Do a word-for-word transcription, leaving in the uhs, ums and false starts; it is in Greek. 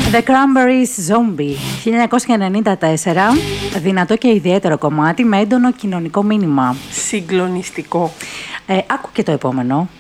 The Cranberries Zombie, χίλια εννιακόσια ενενήντα τέσσερα, δυνατό και ιδιαίτερο κομμάτι με έντονο κοινωνικό μήνυμα. Συγκλονιστικό. Ε, άκου και το επόμενο.